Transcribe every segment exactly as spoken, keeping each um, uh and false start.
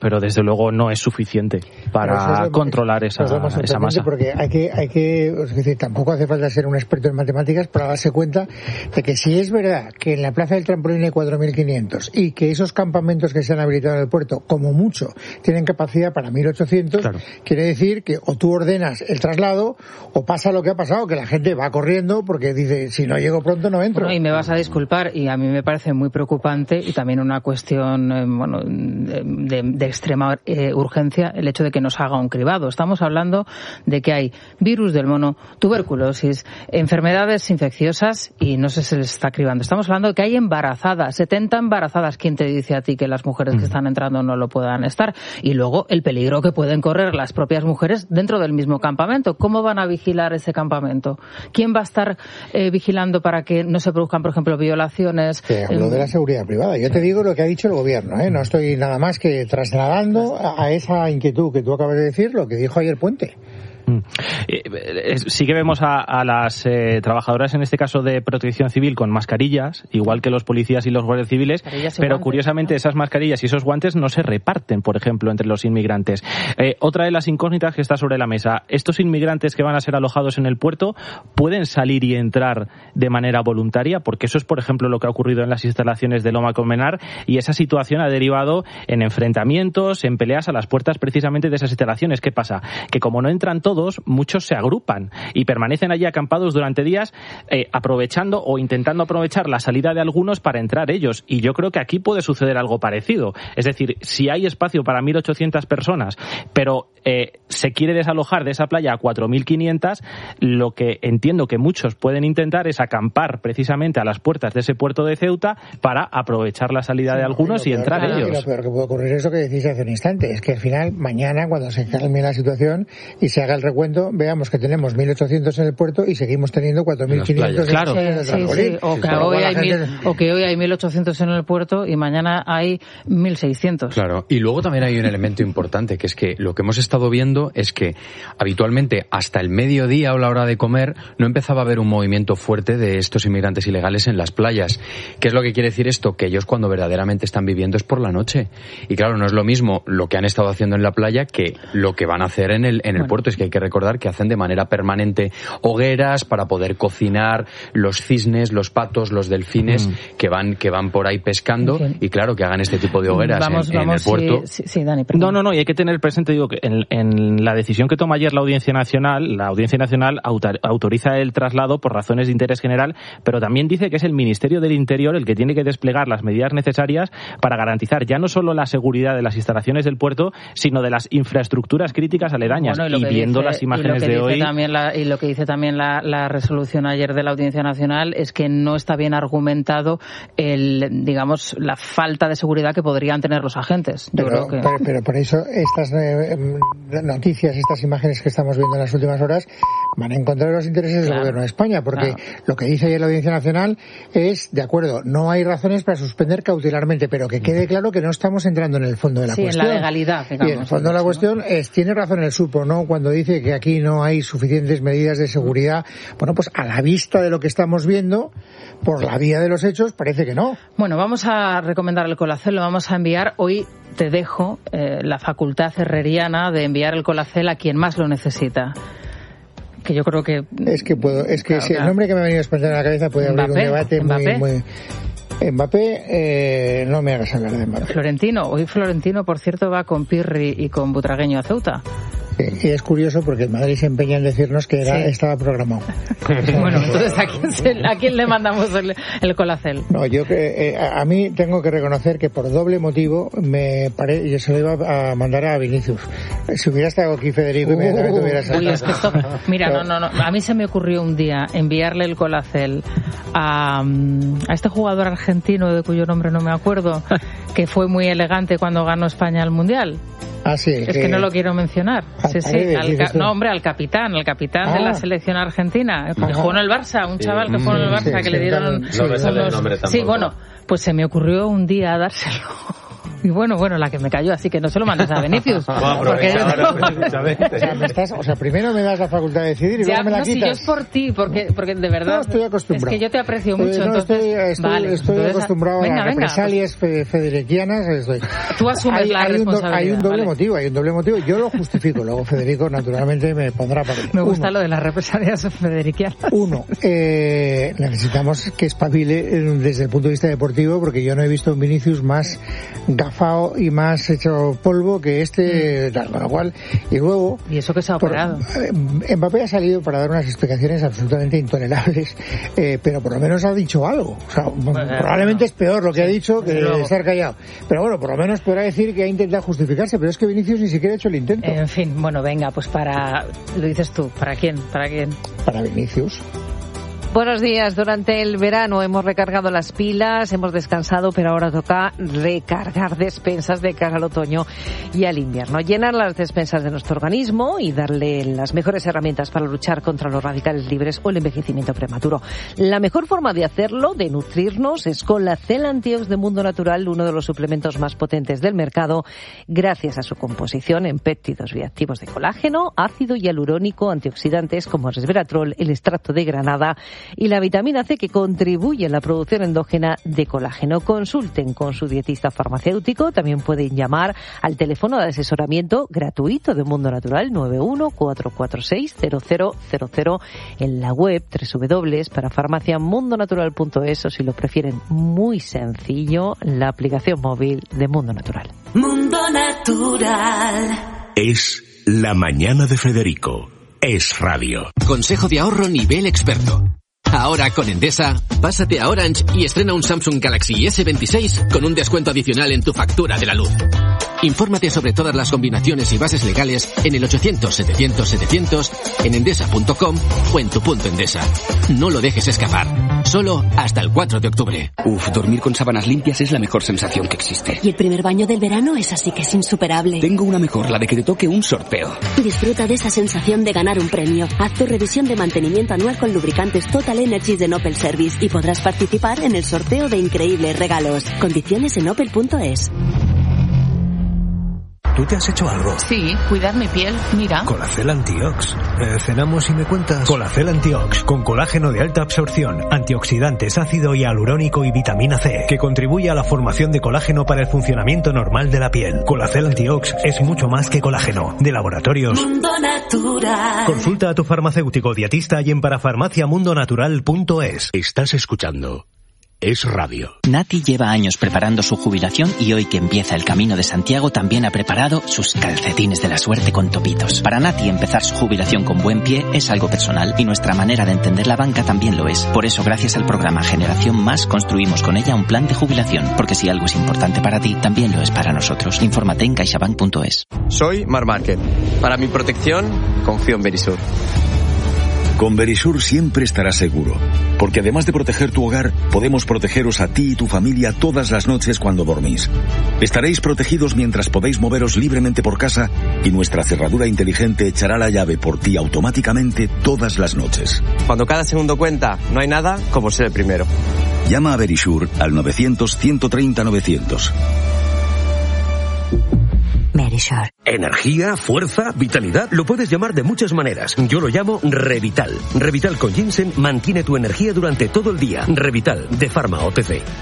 pero desde luego no es suficiente para lo, controlar esa, esa masa. Porque hay que, hay que, es decir, tampoco hace falta ser un experto en matemáticas para darse cuenta de que si es verdad que en la Plaza del Trampolín hay cuatro mil quinientos y que esos campamentos que se han habilitado en el puerto, como mucho, tienen capacidad para mil ochocientos, claro. Quiere decir que o tú ordenas el traslado o pasa lo que ha pasado, que la gente va corriendo porque dice, si no llego pronto no entro. Bueno, y me vas a disculpar, y a mí me parece muy preocupante y también una cuestión eh, bueno, de, de, de extrema eh, urgencia el hecho de que nos haga un cribado. Estamos hablando de que hay virus del mono, tuberculosis, enfermedades infecciosas y no sé si se les está cribando. Estamos hablando de que hay embarazadas, setenta embarazadas. ¿Quién te dice a ti que las mujeres que están entrando no lo puedan estar? Y luego el peligro que pueden correr las propias mujeres dentro del mismo campamento. ¿Cómo van a vigilar ese campamento? ¿Quién va a estar eh, vigilando para que no se produzcan, por ejemplo, violaciones? Te hablo eh, de la seguridad privada. Yo te digo lo que ha dicho el gobierno, ¿eh? No estoy nada más que trasladando a esa inquietud que tú acabas de decir lo que dijo ayer Puente. Sí que vemos a, a las eh, trabajadoras, en este caso de protección civil, con mascarillas, igual que los policías y los guardias civiles, pero guantes, curiosamente ¿no? Esas mascarillas y esos guantes no se reparten, por ejemplo, entre los inmigrantes. Eh, otra de las incógnitas que está sobre la mesa, estos inmigrantes que van a ser alojados en el puerto, ¿pueden salir y entrar de manera voluntaria? Porque eso es, por ejemplo, lo que ha ocurrido en las instalaciones de Loma Colmenar, y esa situación ha derivado en enfrentamientos, en peleas a las puertas precisamente de esas instalaciones. ¿Qué pasa? Que como no entran todos, muchos se agrupan y permanecen allí acampados durante días eh, aprovechando o intentando aprovechar la salida de algunos para entrar ellos, y yo creo que aquí puede suceder algo parecido. Es decir, si hay espacio para mil ochocientas personas, pero eh, se quiere desalojar de esa playa a cuatro mil quinientas, lo que entiendo que muchos pueden intentar es acampar precisamente a las puertas de ese puerto de Ceuta para aprovechar la salida sí, de algunos y, y entrar claro, ellos. Y lo peor que puede ocurrir es lo que decís hace un instante, es que al final, mañana, cuando se calme la situación y se haga el recuento, veamos que tenemos mil ochocientos en el puerto y seguimos teniendo cuatro mil quinientos en claro. el, en el sí, sí, sí. O, que sí, hoy hay gente... mil, o que hoy hay mil ochocientos en el puerto y mañana hay mil seiscientos. Claro, y luego también hay un elemento importante, que es que lo que hemos estado viendo es que habitualmente hasta el mediodía o la hora de comer no empezaba a haber un movimiento fuerte de estos inmigrantes ilegales en las playas. ¿Qué es lo que quiere decir esto? Que ellos cuando verdaderamente están viviendo es por la noche. Y claro, no es lo mismo lo que han estado haciendo en la playa que lo que van a hacer en el, en el bueno. puerto. Es que hay que recordar que hacen de manera permanente hogueras para poder cocinar los cisnes, los patos, los delfines mm. que van que van por ahí pescando, okay. Y claro, que hagan este tipo de hogueras vamos, en, vamos, en el puerto. Sí, sí, Dani, no, no, no, y hay que tener presente, digo, que en, en la decisión que toma ayer la Audiencia Nacional, la Audiencia Nacional autor, autoriza el traslado por razones de interés general, pero también dice que es el Ministerio del Interior el que tiene que desplegar las medidas necesarias para garantizar ya no solo la seguridad de las instalaciones del puerto, sino de las infraestructuras críticas aledañas. Bueno, y, y viendo dice, las imágenes de hoy... También la, y lo que dice también la, la resolución ayer de la Audiencia Nacional es que no está bien argumentado el, digamos, la falta de seguridad que podrían tener los agentes. Yo pero, creo que... pero, pero por eso estas eh, noticias, estas imágenes que estamos viendo en las últimas horas van a encontrar los intereses claro. del Gobierno de España, porque claro. lo que dice ayer la Audiencia Nacional es, de acuerdo, no hay razones para suspender cautelarmente, pero que quede claro que no estamos entrando en el fondo de la sí, cuestión. Sí, en la legalidad, digamos. Y en el fondo de la cuestión es, tiene razón el Supo, ¿no?, cuando dice que aquí no hay suficientes medidas de seguridad. Bueno, pues a la vista de lo que estamos viendo, por la vía de los hechos, parece que no. Bueno, vamos a recomendar el Colacel, lo vamos a enviar. Hoy te dejo eh, la facultad herreriana de enviar el Colacel a quien más lo necesita. Que yo creo que... Es que puedo, es que claro, si claro. el nombre que me ha venido espontáneo a la cabeza puede abrir Mbappé, un debate Mbappé. muy... muy... Mbappé, eh, no me hagas hablar de Mbappé. Florentino, hoy Florentino, por cierto, va con Pirri y con Butragueño a Ceuta. Sí, y es curioso porque el Madrid se empeña en decirnos que era, sí. estaba programado. Bueno, entonces ¿a quién, se, ¿a quién le mandamos el, el Colacel? No, yo eh, a, a mí tengo que reconocer que por doble motivo me pare, yo se lo iba a mandar a Vinicius. Si hubiera estado aquí Federico, uh, inmediatamente hubiera salido. Uy, es que esto, mira, no, no, no, a mí se me ocurrió un día enviarle el Colacel a, a este jugador argentino de cuyo nombre no me acuerdo, que fue muy elegante cuando ganó España el Mundial. Ah, sí, es que, que no lo quiero mencionar. Sí, sí, al ca- no, hombre, al capitán, al capitán ah. de la selección argentina, que jugó en el Barça, un chaval sí. que jugó en el Barça, sí, que sí, le dieron... No me sale el nombre tampoco. Sí, bueno, pues se me ocurrió un día dárselo. Y bueno, bueno, la que me cayó, así que no se lo mandes a Vinicius. porque o, sea, me estás, o sea, primero me das la facultad de decidir y ya, luego me la no, quitas. Si yo es por ti, porque, porque de verdad... No, estoy acostumbrado. Es que yo te aprecio mucho, eh, no, entonces... Estoy, estoy, vale, estoy entonces, acostumbrado venga, a las represalias pues, federiquianas. Estoy. Tú asumes hay, la hay responsabilidad. Un do, hay un doble vale. motivo, hay un doble motivo. Yo lo justifico, luego Federico naturalmente me pondrá para Me gusta Uno, lo de las represalias federiquianas. Uno, eh, necesitamos que espabile desde el punto de vista deportivo, porque yo no he visto un Vinicius más gafao y más hecho polvo que este, mm. tal, con lo cual, y luego... Y eso que se ha operado. Por, Mbappé ha salido para dar unas explicaciones absolutamente intolerables, eh, pero por lo menos ha dicho algo. O sea, bueno, probablemente no. es peor lo que sí, ha dicho que luego. estar callado. Pero bueno, por lo menos podrá decir que ha intentado justificarse, pero es que Vinicius ni siquiera ha hecho el intento. En fin, bueno, venga, pues para... Lo dices tú, ¿para quién? ¿Para quién? Para Vinicius. Buenos días. Durante el verano hemos recargado las pilas, hemos descansado, pero ahora toca recargar despensas de cara al otoño y al invierno. Llenar las despensas de nuestro organismo y darle las mejores herramientas para luchar contra los radicales libres o el envejecimiento prematuro. La mejor forma de hacerlo, de nutrirnos, es con la Cel Antiox de Mundo Natural, uno de los suplementos más potentes del mercado, gracias a su composición en péptidos bioactivos de colágeno, ácido hialurónico, antioxidantes como el resveratrol, el extracto de granada y la vitamina C, que contribuye a la producción endógena de colágeno. Consulten con su dietista farmacéutico. También pueden llamar al teléfono de asesoramiento gratuito de Mundo Natural nueve uno cuatro cuatro seis cero cero cero cero, en la web doble u doble u doble u punto para farmacia mundo natural punto es, o si lo prefieren muy sencillo, la aplicación móvil de Mundo Natural. Mundo Natural. Es la mañana de Federico. Es radio. Consejo de ahorro nivel experto. Ahora con Endesa, pásate a Orange y estrena un Samsung Galaxy ese veintiséis con un descuento adicional en tu factura de la luz. Infórmate sobre todas las combinaciones y bases legales en el ochocientos setecientos setecientos, en endesa punto com o en tu punto Endesa. No lo dejes escapar. Solo hasta el cuatro de octubre. Uf, dormir con sábanas limpias es la mejor sensación que existe. Y el primer baño del verano es así que es insuperable. Tengo una mejor, la de que te toque un sorteo. Disfruta de esa sensación de ganar un premio. Haz tu revisión de mantenimiento anual con lubricantes Total Energies de Opel Service y podrás participar en el sorteo de increíbles regalos. Condiciones en opel punto es. ¿Tú te has hecho algo? Sí, cuidar mi piel, mira. Colacel Antiox. Eh, ¿Cenamos y me cuentas? Colacel Antiox, con colágeno de alta absorción, antioxidantes, ácido hialurónico y vitamina C, que contribuye a la formación de colágeno para el funcionamiento normal de la piel. Colacel Antiox es mucho más que colágeno. De laboratorios Mundo Natural. Consulta a tu farmacéutico dietista y en parafarmacia mundo natural punto es. Estás escuchando Es Radio. Nati lleva años preparando su jubilación y hoy que empieza el Camino de Santiago también ha preparado sus calcetines de la suerte con topitos. Para Nati empezar su jubilación con buen pie es algo personal y nuestra manera de entender la banca también lo es. Por eso, gracias al programa Generación Más, construimos con ella un plan de jubilación, porque si algo es importante para ti, también lo es para nosotros. Infórmate en caixabank punto es. Soy Mar Márquez. Para mi protección, confío en Verisur. Con Verisur siempre estarás seguro, porque además de proteger tu hogar, podemos protegeros a ti y tu familia todas las noches cuando dormís. Estaréis protegidos mientras podéis moveros libremente por casa y nuestra cerradura inteligente echará la llave por ti automáticamente todas las noches. Cuando cada segundo cuenta, no hay nada como ser el primero. Llama a Verisur al novecientos, ciento treinta, novecientos. Verisur. Energía, fuerza, vitalidad, lo puedes llamar de muchas maneras. Yo lo llamo Revital. Revital con ginseng mantiene tu energía durante todo el día. Revital, de Pharma O T C.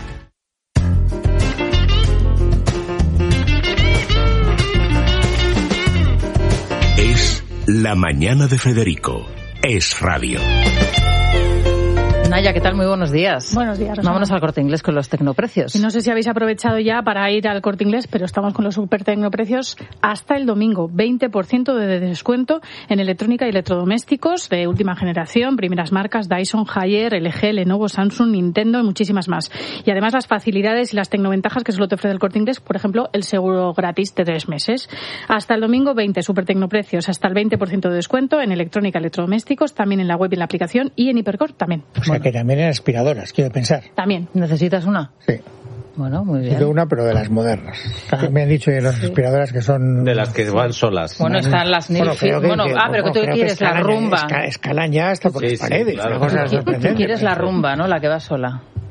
Es la mañana de Federico. Es radio. Naya, ¿qué tal? Muy buenos días. Buenos días, Rosana. Vámonos al Corte Inglés con los tecnoprecios. Y no sé si habéis aprovechado ya para ir al Corte Inglés, pero estamos con los super tecnoprecios hasta el domingo. veinte por ciento de descuento en electrónica y electrodomésticos de última generación, primeras marcas Dyson, Haier, L G, Lenovo, Samsung, Nintendo y muchísimas más. Y además las facilidades y las tecnoventajas que solo te ofrece el Corte Inglés, por ejemplo, el seguro gratis de tres meses. Hasta el domingo, veinte super tecnoprecios, hasta el veinte por ciento de descuento en electrónica y electrodomésticos, también en la web y en la aplicación y en Hipercor también. O sea, que también en aspiradoras, quiero pensar. También. ¿Necesitas una? Sí. Bueno, muy bien. Quiero una, pero de las modernas. Me han dicho que las aspiradoras que son... De las que van solas. Bueno, están las bueno, Nilfisk. que, Bueno, que, ah, pero que tú quieres que la rumba. Escalan ya hasta por sí, las paredes. Sí, claro. Tú quieres la rumba, ¿no? La que va sola.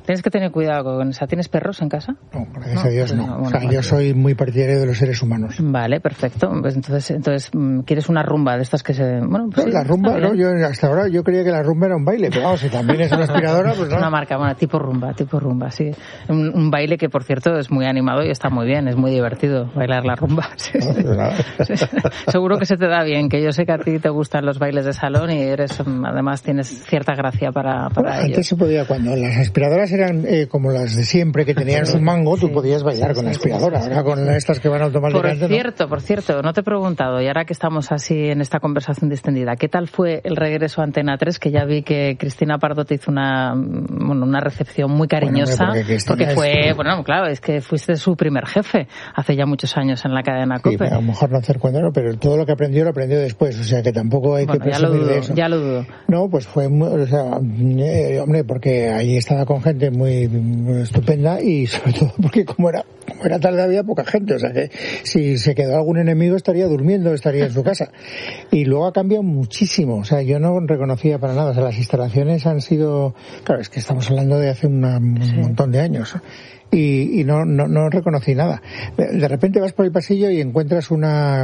Tienes que tener cuidado con esa. ¿Tienes perros en casa? No, gracias no, a Dios no. no. Bueno, o sea, bueno, yo soy muy partidario de los seres humanos. Vale, perfecto. Pues entonces, entonces ¿quieres una rumba de estas que se... Bueno, pues no, sí, la rumba, no, yo hasta ahora yo creía que la rumba era un baile, pero vamos, si también es una aspiradora, pues no. Una marca, bueno, tipo rumba, tipo rumba, sí. Un, un baile que, por cierto, es muy animado y está muy bien, es muy divertido bailar la rumba. Sí, sí. No, sí. Seguro que se te da bien, que yo sé que a ti te gustan los bailes de salón y eres, además, tienes cierta gracia para, para bueno, ellos. Antes se podía, cuando las aspiradoras eran eh, como las de siempre, que tenían su mango, tú sí, podías bailar sí, con sí, la aspiradora. Sí, sí, ahora sí, con estas que van automáticamente. Por cierto, ¿no? por cierto, no te he preguntado, y ahora que estamos así en esta conversación distendida, ¿qué tal fue el regreso a Antena tres? Que ya vi que Cristina Pardo te hizo una, bueno, una recepción muy cariñosa, bueno, porque, porque fue, es... bueno, claro, es que fuiste su primer jefe hace ya muchos años en la cadena COPE. Sí, a lo mejor no hacer cuando no, pero todo lo que aprendió lo aprendió después, o sea que tampoco hay bueno, que presumir dudo, de eso. Ya lo dudo. No, pues fue, o sea, eh, hombre, porque allí estaba con gente muy, muy estupenda y sobre todo porque como era como era tarde había poca gente, o sea que si se quedó algún enemigo estaría durmiendo, estaría en su casa. Y luego ha cambiado muchísimo, o sea, yo no reconocía para nada, o sea, las instalaciones han sido, claro, es que estamos hablando de hace una, un sí. montón de años. Y, y no, no, no reconocí nada. De repente vas por el pasillo y encuentras una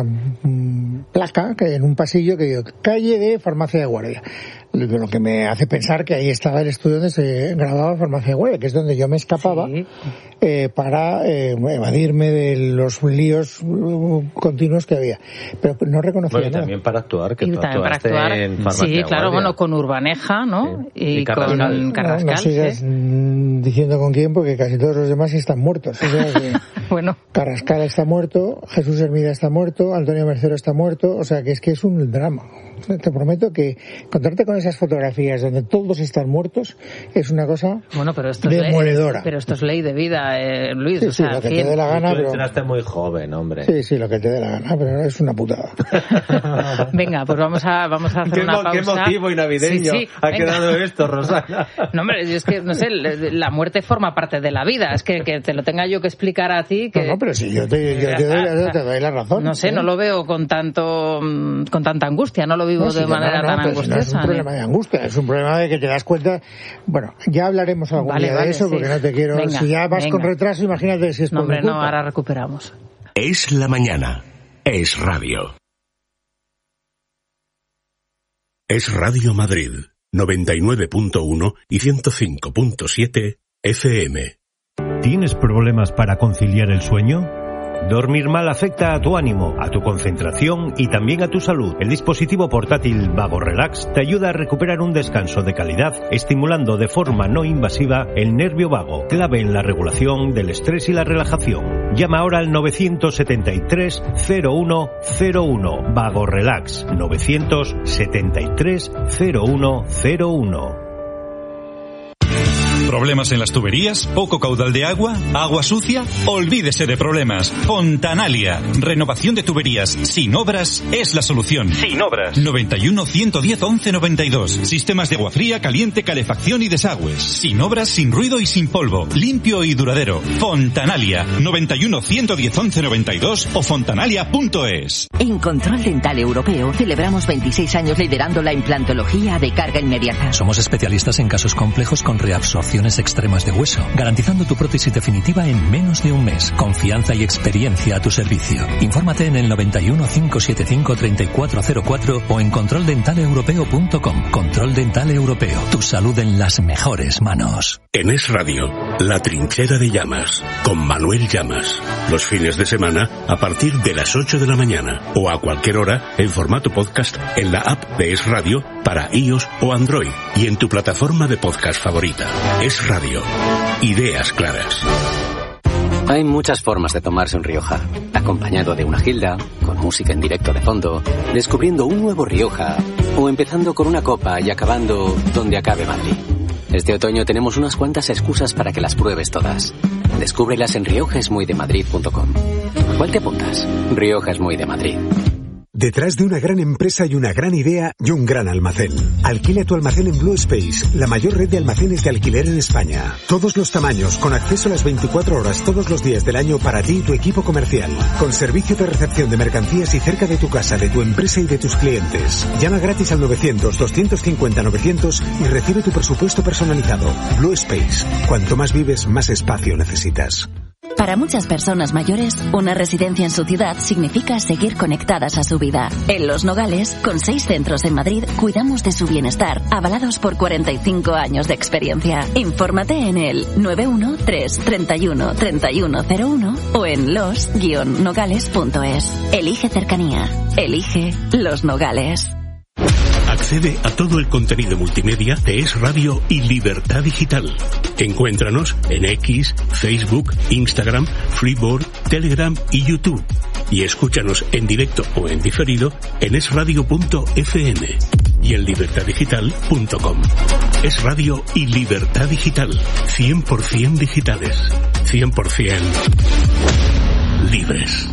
um, placa que en un pasillo que digo, calle de Farmacia de Guardia. Lo que me hace pensar que ahí estaba el estudio donde se grababa Farmacia de Guardia, que es donde yo me escapaba sí. eh, para eh, evadirme de los líos uh, continuos que había. Pero no reconocía bueno, y nada. También para actuar, que y tú también actuaste para actuar. en Farmacia Sí, de claro, Guardia. bueno, con Urbaneja, ¿no? Sí. Y, y Carrascal. con Carrascal. No, no sigas sí. diciendo con quién, porque casi todos los demás están muertos. O sea que bueno. Carrascal está muerto, Jesús Hermida está muerto, Antonio Mercero está muerto, o sea que es que es un drama. Te prometo que encontrarte con esas fotografías donde todos están muertos es una cosa bueno, pero esto demoledora. Es ley, pero esto es ley de vida, eh, Luis. Sí, o sea, sí, lo que te dé la gana. Tú pero... entraste muy joven, hombre. Sí, sí, lo que te dé la gana, pero es una putada. Venga, pues vamos a, vamos a hacer ¿Qué una mo- pausa. Qué motivo y navideño sí, sí, ha venga. quedado esto, Rosana. No, hombre, es que, no sé, la muerte forma parte de la vida. Es que, que te lo tenga yo que explicar a ti. Que... No, no, pero si yo te, yo te, doy, te doy la razón. No sé, ¿eh? No lo veo con tanto con tanta angustia, no lo vivo no, de sí, manera no, no, tan angustiosa. No es un problema de angustia, es un problema de que te das cuenta. Bueno, ya hablaremos algún vale, día vale, de eso, sí. porque no te quiero. Venga, si ya vas venga. con retraso, imagínate si es no, por hombre, mi culpa. No, ahora recuperamos. Es la mañana. Es radio. Es Radio Madrid, noventa y nueve punto uno y ciento cinco punto siete F M. ¿Tienes problemas para conciliar el sueño? Dormir mal afecta a tu ánimo, a tu concentración y también a tu salud. El dispositivo portátil Vago Relax te ayuda a recuperar un descanso de calidad, estimulando de forma no invasiva el nervio vago, clave en la regulación del estrés y la relajación. Llama ahora al nueve siete tres cero uno cero uno. Vago Relax, nueve siete tres cero uno cero uno. ¿Problemas en las tuberías? ¿Poco caudal de agua? ¿Agua sucia? Olvídese de problemas. Fontanalia. Renovación de tuberías sin obras es la solución. Sin obras. noventa y uno, ciento diez, once noventa y dos. Sistemas de agua fría, caliente, calefacción y desagües. Sin obras, sin ruido y sin polvo. Limpio y duradero. Fontanalia. noventa y uno, ciento diez, once noventa y dos o fontanalia punto es. En Control Dental Europeo celebramos veintiséis años liderando la implantología de carga inmediata. Somos especialistas en casos complejos con reabsorciones extremas de hueso, garantizando tu prótesis definitiva en menos de un mes. Confianza y experiencia a tu servicio. Infórmate en el noventa y uno, cinco setenta y cinco, treinta y cuatro cero cuatro o en control dental europeo punto com. Control Dental Europeo. Tu salud en las mejores manos. En Es Radio, La Trinchera de Llamas, con Manuel Llamas. Los fines de semana a partir de las ocho de la mañana o a cualquier hora en formato podcast en la app de Es Radio para iOS o Android y en tu plataforma de podcast favorita. Es Radio. Ideas claras. Hay muchas formas de tomarse un Rioja. Acompañado de una gilda, con música en directo de fondo, descubriendo un nuevo Rioja, o empezando con una copa y acabando donde acabe Madrid. Este otoño tenemos unas cuantas excusas para que las pruebes todas. Descúbrelas en rioja es muy de madrid punto com. ¿Cuál te apuntas? Rioja es muy de Madrid. Detrás de una gran empresa y una gran idea y un gran almacén. Alquila tu almacén en Blue Space, la mayor red de almacenes de alquiler en España. Todos los tamaños, con acceso a las veinticuatro horas todos los días del año para ti y tu equipo comercial. Con servicio de recepción de mercancías y cerca de tu casa, de tu empresa y de tus clientes. Llama gratis al novecientos, doscientos cincuenta, novecientos y recibe tu presupuesto personalizado. Blue Space. Cuanto más vives, más espacio necesitas. Para muchas personas mayores, una residencia en su ciudad significa seguir conectadas a su vida. En Los Nogales, con seis centros en Madrid, cuidamos de su bienestar, avalados por cuarenta y cinco años de experiencia. Infórmate en el nueve uno tres, treinta y uno, treinta y uno cero uno o en los guion nogales punto es. Elige cercanía. Elige Los Nogales. Accede a todo el contenido multimedia de Es Radio y Libertad Digital. Encuéntranos en X, Facebook, Instagram, Freeboard, Telegram y YouTube. Y escúchanos en directo o en diferido en es radio punto efe eme y en libertad digital punto com. Es Radio y Libertad Digital. cien por ciento digitales. cien por ciento libres.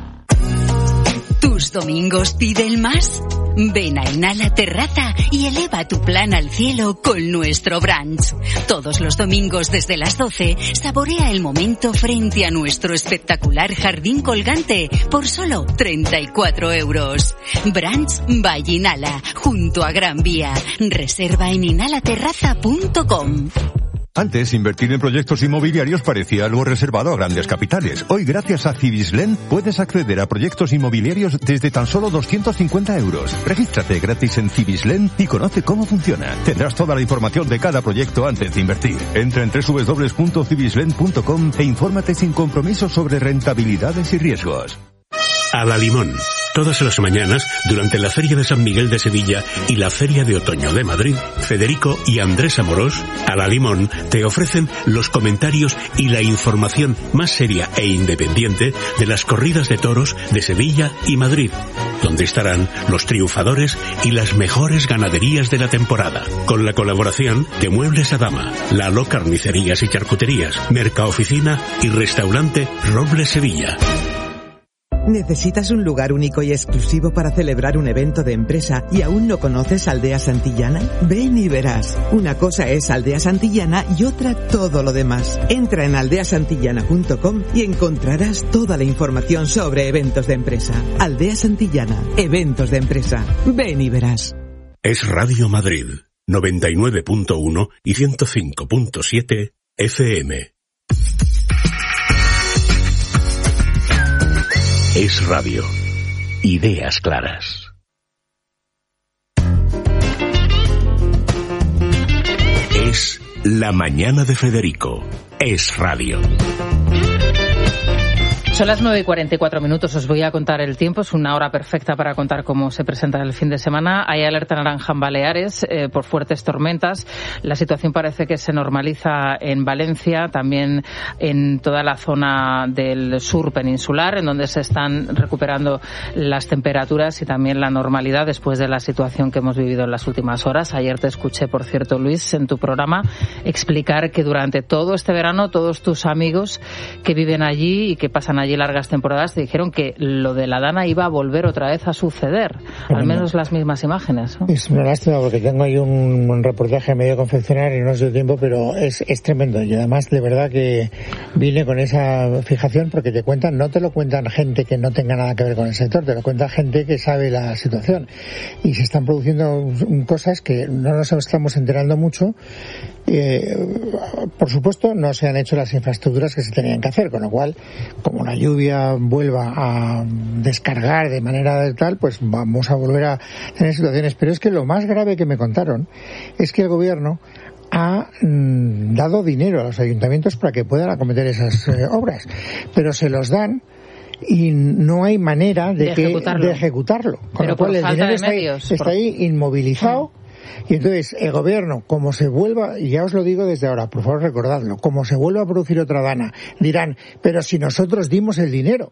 ¿Tus domingos piden más? Ven a Inhala Terraza y eleva tu plan al cielo con nuestro brunch. Todos los domingos desde las doce, saborea el momento frente a nuestro espectacular jardín colgante por solo treinta y cuatro euros. Brunch by Inhala, junto a Gran Vía. Reserva en inhala terraza punto com. Antes, invertir en proyectos inmobiliarios parecía algo reservado a grandes capitales. Hoy, gracias a Cibislen, puedes acceder a proyectos inmobiliarios desde tan solo doscientos cincuenta euros. Regístrate gratis en Cibislen y conoce cómo funciona. Tendrás toda la información de cada proyecto antes de invertir. Entra en doble u doble u doble u punto cibislen punto com e infórmate sin compromiso sobre rentabilidades y riesgos. A la Limón. Todas las mañanas, durante la Feria de San Miguel de Sevilla y la Feria de Otoño de Madrid, Federico y Andrés Amorós, a la Limón, te ofrecen los comentarios y la información más seria e independiente de las corridas de toros de Sevilla y Madrid, donde estarán los triunfadores y las mejores ganaderías de la temporada, con la colaboración de Muebles Adama, Lalo Carnicerías y Charcuterías, Mercaoficina y Restaurante Robles Sevilla. ¿Necesitas un lugar único y exclusivo para celebrar un evento de empresa y aún no conoces Aldea Santillana? Ven y verás. Una cosa es Aldea Santillana y otra todo lo demás. Entra en aldea santillana punto com y encontrarás toda la información sobre eventos de empresa. Aldea Santillana, eventos de empresa. Ven y verás. Es Radio Madrid, noventa y nueve punto uno y ciento cinco punto siete efe eme. Es Radio. Ideas claras. Es La Mañana de Federico. Es Radio. Son las nueve y cuarenta y cuatro minutos, os voy a contar el tiempo, es una hora perfecta para contar cómo se presenta el fin de semana. Hay alerta naranja en Baleares eh, por fuertes tormentas. La situación parece que se normaliza en Valencia, también en toda la zona del sur peninsular, en donde se están recuperando las temperaturas y también la normalidad después de la situación que hemos vivido en las últimas horas. Ayer te escuché, por cierto, Luis, en tu programa, explicar que durante todo este verano todos tus amigos que viven allí y que pasan allí allí largas temporadas te dijeron que lo de la Dana iba a volver otra vez a suceder, al menos las mismas imágenes, ¿no? Es una lástima porque tengo ahí un, un reportaje medio confeccionar y no sé el tiempo, pero es, es tremendo y además de verdad que vine con esa fijación porque te cuentan, no te lo cuentan gente que no tenga nada que ver con el sector, te lo cuenta gente que sabe la situación y se están produciendo cosas que no nos estamos enterando mucho. Eh, por supuesto no se han hecho las infraestructuras que se tenían que hacer, con lo cual como la lluvia vuelva a descargar de manera tal, pues vamos a volver a tener situaciones. Pero es que lo más grave que me contaron es que el gobierno ha mm, dado dinero a los ayuntamientos para que puedan acometer esas eh, obras, pero se los dan y no hay manera de, de que, ejecutarlo. de ejecutarlo, con pero lo cual por el falta dinero de está, medios, ahí, está por... ahí inmovilizado. Y entonces el gobierno, como se vuelva, y ya os lo digo desde ahora, por favor recordadlo, como se vuelva a producir otra Dana, dirán, pero si nosotros dimos el dinero.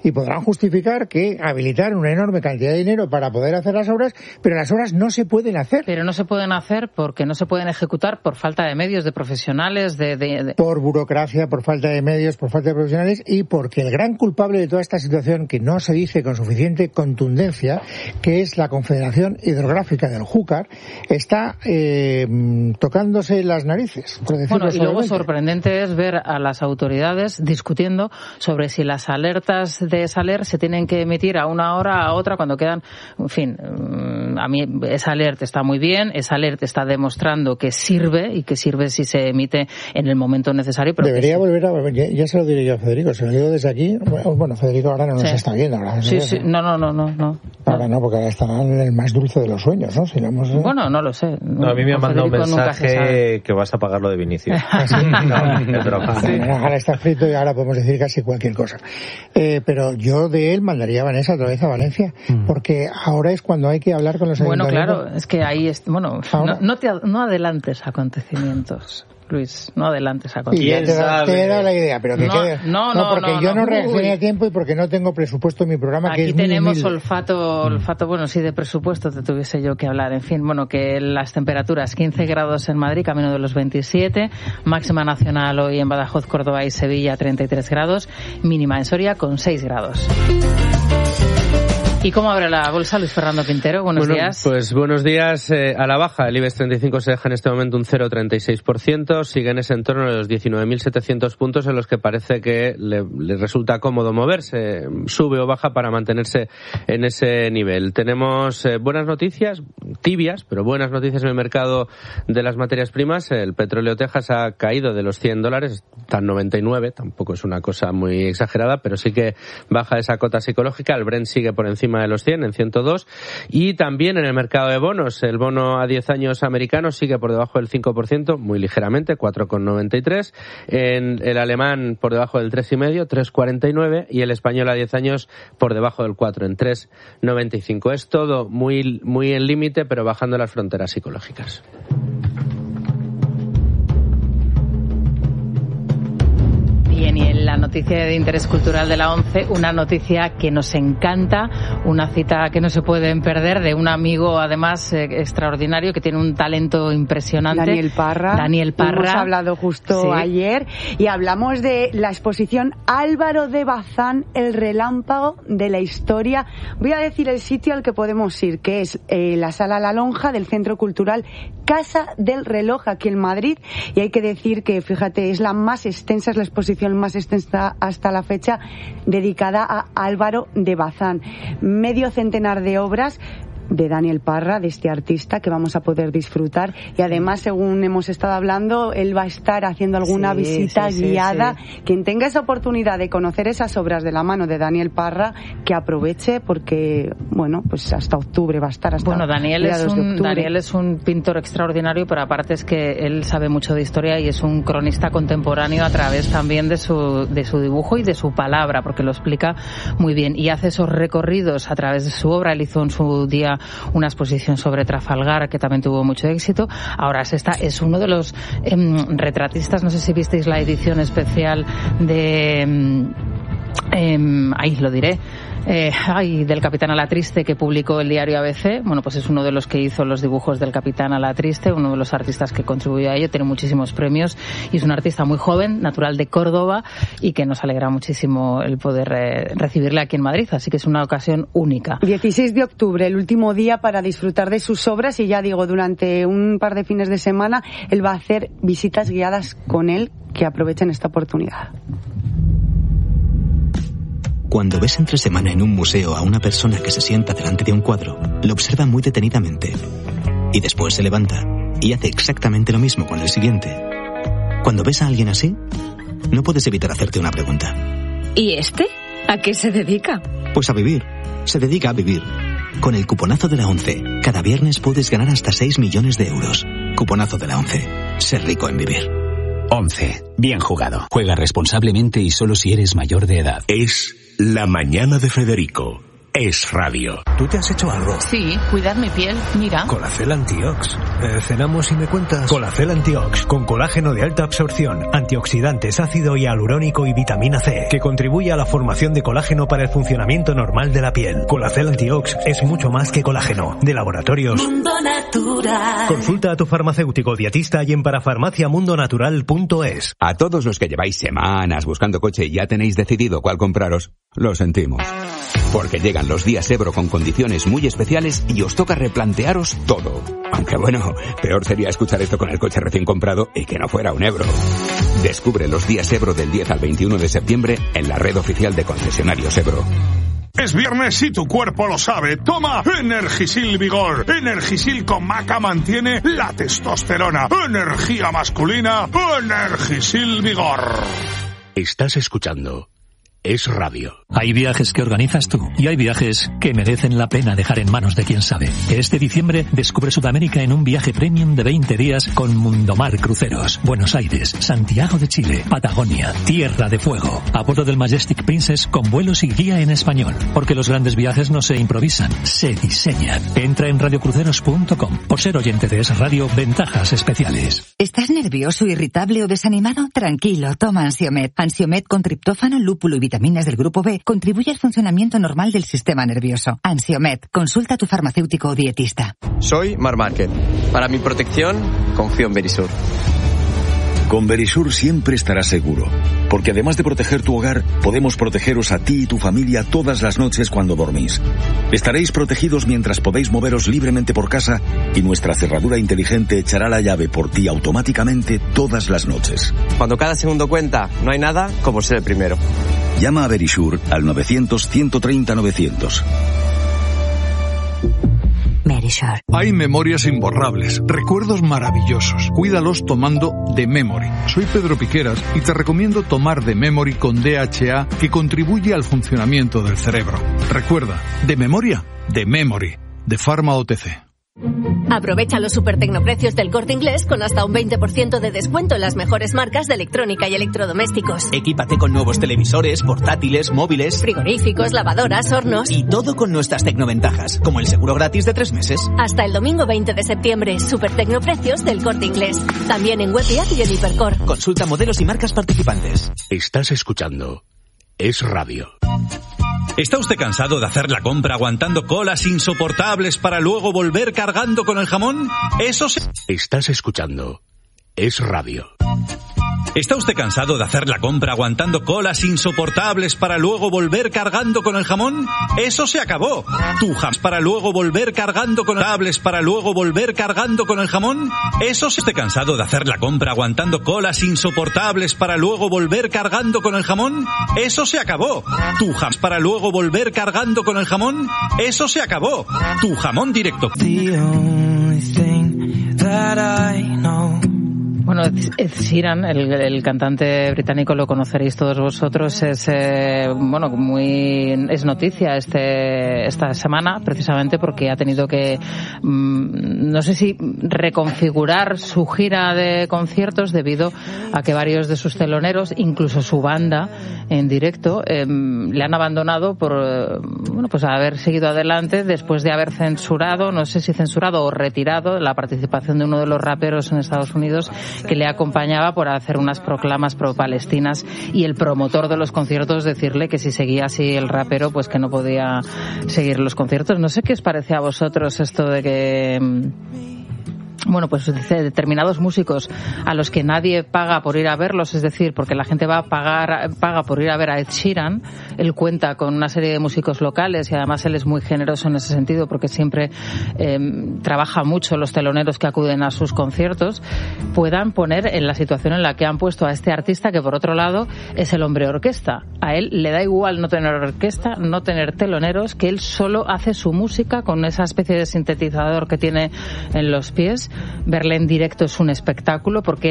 y podrán justificar que habilitar una enorme cantidad de dinero para poder hacer las obras, pero las obras no se pueden hacer. Pero no se pueden hacer porque no se pueden ejecutar por falta de medios, de profesionales, de... de, de... Por burocracia, por falta de medios, por falta de profesionales y porque el gran culpable de toda esta situación, que no se dice con suficiente contundencia, que es la Confederación Hidrográfica del Júcar, está eh, tocándose las narices, por decirlo Bueno, y luego suavemente. Sorprendente es ver a las autoridades discutiendo sobre si las alertas de Saler se tienen que emitir a una hora, a otra, cuando quedan... En fin, a mí esa alerta está muy bien, esa alerta está demostrando que sirve y que sirve si se emite en el momento necesario. Pero Debería que... volver a... Ya, ya se lo diré yo a Federico, se lo digo desde aquí. Bueno, Federico ahora no nos sí. está viendo. Ahora, sí, sí, no, no, no, no, no. Ahora no, porque ahora estará en el más dulce de los sueños, ¿no? Si no hemos... Bueno, no lo sé. No, a mí me ha mandado un mensaje que vas a pagar lo de Vinicius. ¿Sí? No, es broma. Sí. Ahora está frito y ahora podemos decir casi cualquier cosa. Eh, pero yo de él mandaría a Vanessa otra vez a Valencia, mm. porque ahora es cuando hay que hablar con los Bueno, ayuntamientos. claro, es que ahí es... Bueno, no, no, te, no adelantes acontecimientos. Luis, no adelantes a ¿Quién sabe? Te he dado la idea, pero que no, quede... No, no, no, porque no, yo no, no reaccioné a tiempo y porque no tengo presupuesto en mi programa, Aquí que es muy tenemos humilde. olfato, olfato, bueno, sí, de presupuesto te tuviese yo que hablar. En fin, bueno, que las temperaturas, quince grados en Madrid, camino de los veintisiete, máxima nacional hoy en Badajoz, Córdoba y Sevilla, treinta y tres grados, mínima en Soria con seis grados. ¿Y cómo abre la bolsa, Luis Fernando Quintero? Buenos bueno, días. Pues buenos días. Eh, a la baja, el IBEX treinta y cinco se deja en este momento un cero coma treinta y seis por ciento. Sigue en ese entorno de los diecinueve mil setecientos puntos en los que parece que le, le resulta cómodo moverse. Sube o baja para mantenerse en ese nivel. Tenemos eh, buenas noticias, tibias, pero buenas noticias en el mercado de las materias primas. El petróleo Texas ha caído de los cien dólares, está en noventa y nueve. Tampoco es una cosa muy exagerada, pero sí que baja esa cota psicológica. El Brent sigue por encima de los cien, en ciento dos, y también en el mercado de bonos, el bono a diez años americano sigue por debajo del cinco por ciento, muy ligeramente, cuatro coma noventa y tres, en el alemán por debajo del tres coma cinco, tres coma cuarenta y nueve, y el español a diez años por debajo del cuatro, en tres coma noventa y cinco. Es todo muy, muy en límite, pero bajando las fronteras psicológicas. Bien, y en la noticia de interés cultural de la ONCE, una noticia que nos encanta, una cita que no se pueden perder de un amigo, además, eh, extraordinario, que tiene un talento impresionante. Daniel Parra. Daniel Parra. Hemos hablado justo sí. ayer y hablamos de la exposición Álvaro de Bazán, el relámpago de la historia. Voy a decir el sitio al que podemos ir, que es eh, la Sala La Lonja del Centro Cultural Casa del Reloj, aquí en Madrid. Y hay que decir que, fíjate, es la más extensa, es la exposición más extensa hasta la fecha dedicada a Álvaro de Bazán. Medio centenar de obras de Daniel Parra, de este artista que vamos a poder disfrutar, y además, según hemos estado hablando, él va a estar haciendo alguna sí, visita sí, guiada. Sí, sí. Quien tenga esa oportunidad de conocer esas obras de la mano de Daniel Parra, que aproveche, porque bueno, pues hasta octubre va a estar, hasta bueno, Daniel es un de Daniel es un pintor extraordinario, pero aparte es que él sabe mucho de historia y es un cronista contemporáneo a través también de su de su dibujo y de su palabra, porque lo explica muy bien y hace esos recorridos a través de su obra. Él hizo en su día una exposición sobre Trafalgar que también tuvo mucho éxito. Ahora esta es uno de los eh, retratistas, no sé si visteis la edición especial de eh, ahí lo diré Eh, ay, del Capitán a la Triste, que publicó el diario A B C. Bueno, pues es uno de los que hizo los dibujos del Capitán a la Triste, uno de los artistas que contribuyó a ello, tiene muchísimos premios y es un artista muy joven, natural de Córdoba, y que nos alegra muchísimo el poder eh, recibirle aquí en Madrid, así que es una ocasión única. dieciséis de octubre, el último día para disfrutar de sus obras, y ya digo, durante un par de fines de semana él va a hacer visitas guiadas con él, que aprovechen esta oportunidad. Cuando ves entre semana en un museo a una persona que se sienta delante de un cuadro, lo observa muy detenidamente y después se levanta y hace exactamente lo mismo con el siguiente. Cuando ves a alguien así, no puedes evitar hacerte una pregunta. ¿Y este? ¿A qué se dedica? Pues a vivir. Se dedica a vivir. Con el cuponazo de la ONCE, cada viernes puedes ganar hasta seis millones de euros. Cuponazo de la ONCE. Ser rico en vivir. ONCE. Bien jugado. Juega responsablemente y solo si eres mayor de edad. Es La Mañana de Federico, es radio. ¿Tú te has hecho algo? Sí, cuidar mi piel, mira. Colacel Antiox. Eh, ¿Cenamos y me cuentas? Colacel Antiox, con colágeno de alta absorción, antioxidantes, ácido hialurónico y vitamina C, que contribuye a la formación de colágeno para el funcionamiento normal de la piel. Colacel Antiox es mucho más que colágeno. De Laboratorios Mundo Natural. Consulta a tu farmacéutico dietista y en parafarmacia mundo natural punto es. A todos los que lleváis semanas buscando coche y ya tenéis decidido cuál compraros, lo sentimos. Porque llegan los días Ebro con condiciones muy especiales y os toca replantearos todo. Aunque bueno, peor sería escuchar esto con el coche recién comprado y que no fuera un Ebro. Descubre los días Ebro del diez al veintiuno de septiembre en la red oficial de concesionarios Ebro. Es viernes y tu cuerpo lo sabe. Toma Energisil Vigor. Energisil con maca mantiene la testosterona. Energía masculina. Energisil Vigor. Estás escuchando Es Radio. Hay viajes que organizas tú y hay viajes que merecen la pena dejar en manos de quien sabe. Este diciembre descubre Sudamérica en un viaje premium de veinte días con Mundomar Cruceros. Buenos Aires, Santiago de Chile, Patagonia, Tierra de Fuego. A bordo del Majestic Princess con vuelos y guía en español. Porque los grandes viajes no se improvisan, se diseñan. Entra en radiocruceros punto com. Por ser oyente de Es Radio, ventajas especiales. ¿Estás nervioso, irritable o desanimado? Tranquilo, toma Ansiomed. Ansiomed con triptófano, lúpulo y vitaminas del grupo B contribuye al funcionamiento normal del sistema nervioso. Ansiomed, consulta a tu farmacéutico o dietista. Soy Mar Márquez. Para mi protección, confío en Verisur. Con Verisur siempre estarás seguro, porque además de proteger tu hogar, podemos protegeros a ti y tu familia todas las noches cuando dormís. Estaréis protegidos mientras podéis moveros libremente por casa y nuestra cerradura inteligente echará la llave por ti automáticamente todas las noches. Cuando cada segundo cuenta, no hay nada como ser el primero. Llama a Verisur al novecientos, ciento treinta, novecientos. Verisur. Hay memorias imborrables, recuerdos maravillosos. Cuídalos tomando The Memory. Soy Pedro Piqueras y te recomiendo tomar The Memory con D H A, que contribuye al funcionamiento del cerebro. Recuerda, de memoria, The Memory, de Pharma O T C. Aprovecha los super tecnoprecios del Corte Inglés con hasta un veinte por ciento de descuento en las mejores marcas de electrónica y electrodomésticos. Equípate con nuevos televisores, portátiles, móviles, frigoríficos, lavadoras, hornos. Y todo con nuestras tecnoventajas, como el seguro gratis de tres meses. Hasta el domingo veinte de septiembre, super tecnoprecios del Corte Inglés. También en web y app y en Hipercor. Consulta modelos y marcas participantes. Estás escuchando Es Radio. ¿Está usted cansado de hacer la compra aguantando colas insoportables para luego volver cargando con el jamón? Eso se... Estás escuchando Es Radio. ¿Está usted cansado de hacer la compra aguantando colas insoportables para luego volver cargando con el jamón? Eso se acabó. Tu jamón para luego volver cargando con cables para luego volver cargando con el jamón. Eso se... ¿Está cansado de hacer la compra aguantando colas insoportables para luego volver cargando con el jamón? Eso se acabó. Tu jamón para luego volver cargando con el jamón. Eso se acabó. Tu jamón directo. Bueno, Ed Sheeran, el, el cantante británico, lo conoceréis todos vosotros, es eh, bueno muy es noticia este esta semana precisamente porque ha tenido que mmm, no sé si reconfigurar su gira de conciertos debido a que varios de sus teloneros, incluso su banda en directo, eh, le han abandonado por eh, bueno pues haber seguido adelante después de haber censurado, no sé si censurado o retirado la participación de uno de los raperos en Estados Unidos que le acompañaba por hacer unas proclamas pro-palestinas y el promotor de los conciertos decirle que si seguía así el rapero pues que no podía seguir los conciertos. No sé qué os parece a vosotros esto de que bueno, pues determinados músicos a los que nadie paga por ir a verlos, es decir, porque la gente va a pagar, paga por ir a ver a Ed Sheeran. Él cuenta con una serie de músicos locales y además él es muy generoso en ese sentido porque siempre eh, trabaja mucho los teloneros que acuden a sus conciertos, puedan poner en la situación en la que han puesto a este artista que por otro lado es el hombre orquesta. A él le da igual no tener orquesta, no tener teloneros, que él solo hace su música con esa especie de sintetizador que tiene en los pies. Verle en directo es un espectáculo porque él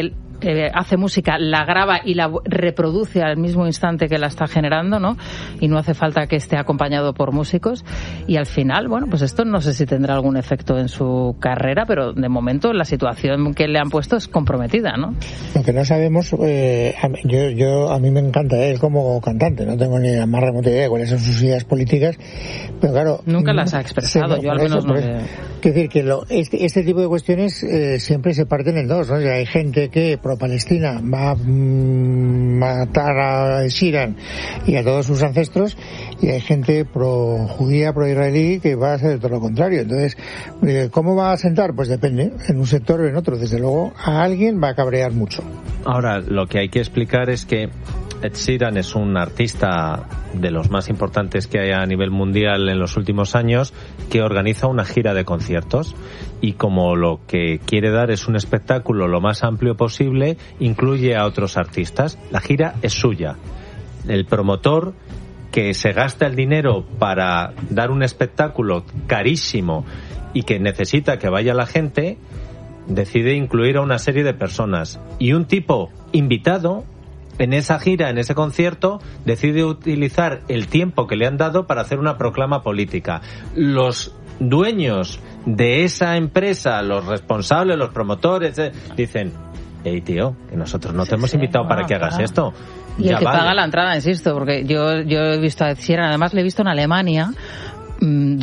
eh, hace música, la graba y la reproduce al mismo instante que la está generando, ¿no? Y no hace falta que esté acompañado por músicos. Y al final, bueno, pues esto no sé si tendrá algún efecto en su carrera, pero de momento la situación que le han puesto es comprometida, ¿no? Lo que no sabemos, eh, a mí, yo, yo a mí me encanta él como cantante, no tengo ni la más remota idea de cuáles son sus ideas políticas, pero claro, nunca las ha expresado, sí, yo al eso, menos no le... Quiero decir que lo, este, este tipo de cuestiones eh, siempre se parten en dos, ¿no? O sea, hay gente que pro Palestina va a mm, matar a Shiran y a todos sus ancestros, y hay gente pro judía, pro israelí que va a hacer todo lo contrario. Entonces, ¿cómo va a sentar? Pues depende, en un sector o en otro. Desde luego, a alguien va a cabrear mucho. Ahora, lo que hay que explicar es que Ed Sheeran es un artista de los más importantes que hay a nivel mundial en los últimos años, que organiza una gira de conciertos, y como lo que quiere dar es un espectáculo lo más amplio posible, incluye a otros artistas. La gira es suya. El promotor, que se gasta el dinero para dar un espectáculo carísimo y que necesita que vaya la gente, decide incluir a una serie de personas. Y un tipo invitado en esa gira, en ese concierto, decide utilizar el tiempo que le han dado para hacer una proclama política. Los dueños de esa empresa, los responsables, los promotores, eh, dicen: hey, tío, que nosotros no te hemos invitado para que hagas esto. Y el que vale. paga la entrada, insisto, porque yo, yo he visto a Ed Sheeran, además le he visto en Alemania, mmm,